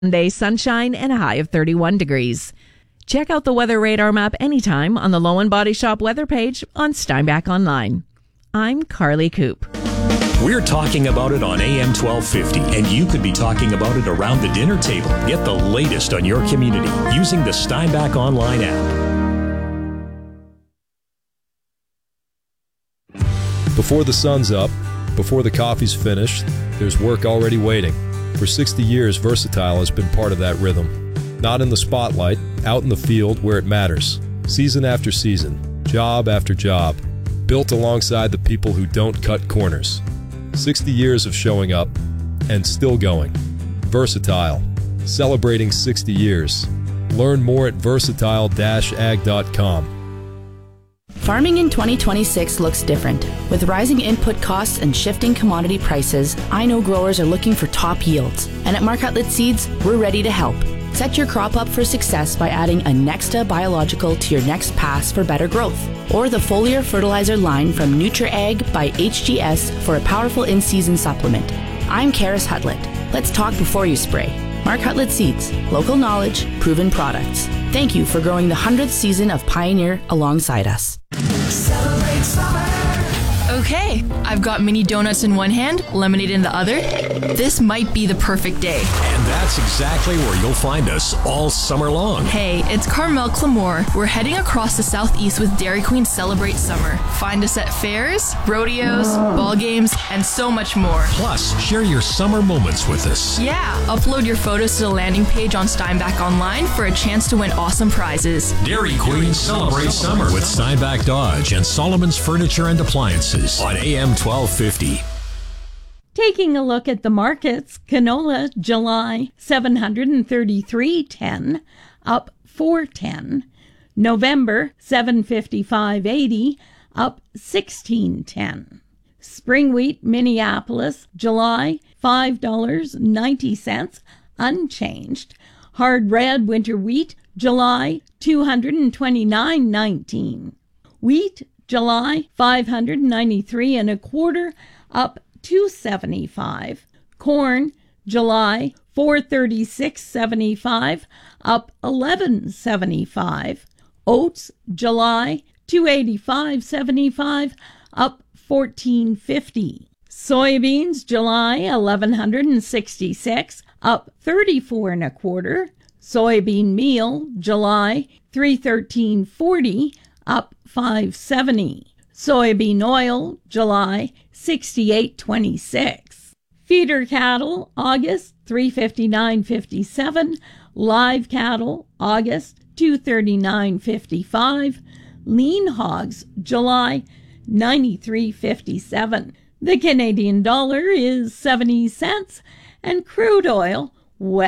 Sunday, sunshine and a high of 31 degrees. Check out the weather radar map anytime on the Low & Body Shop weather page on Steinbach Online. I'm Carly Coop. We're talking about it on AM 1250, and you could be talking about it around the dinner table. Get the latest on your community using the Steinbach Online app. Before the sun's up, before the coffee's finished, there's work already waiting. For 60 years, Versatile has been part of that rhythm. Not in the spotlight, out in the field where it matters. Season after season, job after job, built alongside the people who don't cut corners. 60 years of showing up and still going. Versatile, celebrating 60 years. Learn more at versatile-ag.com. Farming in 2026 looks different. With rising input costs and shifting commodity prices, I know growers are looking for top yields. And at Mark-Hutlett Seeds, we're ready to help. Set your crop up for success by adding a Nexta biological to your next pass for better growth. Or the foliar fertilizer line from Nutri-Ag by HGS for a powerful in-season supplement. I'm Karis Hutlett. Let's talk before you spray. Mark-Hutlett Seeds. Local knowledge, proven products. Thank you for growing the 100th season of Pioneer alongside us. Celebrate summer. Okay, I've got mini donuts in one hand, lemonade in the other. This might be the perfect day. And that's exactly where you'll find us all summer long. Hey, it's Carmel Clamore. We're heading across the southeast with Dairy Queen Celebrate Summer. Find us at fairs, rodeos, ball games, and so much more. Plus, share your summer moments with us. Yeah, upload your photos to the landing page on Steinbach Online for a chance to win awesome prizes. Dairy Queen Celebrate Summer with Steinbach Dodge and Solomon's Furniture and Appliances on AM 1250. Taking a look at the markets, canola July 733.10 up 4.10. November 755.80 up 16.10. Spring wheat Minneapolis July $5.90 unchanged. Hard red winter wheat July $229.19. Wheat July 593 and a quarter up 275. Corn July 436.75 up 11.75. Oats July 285.75 up 14.50. Soybeans July 1166 up 34 and a quarter. Soybean meal July 313.40 up 570. Soybean oil July 68.26. Feeder cattle August 359.57. Live cattle August 239.55. Lean hogs July 93.57. The Canadian dollar is 70 cents and crude oil West